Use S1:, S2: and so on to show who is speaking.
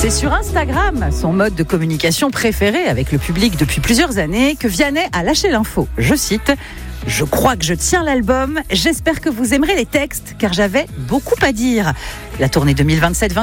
S1: C'est sur Instagram, son mode de communication préféré avec le public depuis plusieurs années, que Vianney a lâché l'info. Je cite: « Je crois que je tiens l'album. J'espère que vous aimerez les textes, car j'avais beaucoup à dire. » La tournée 2027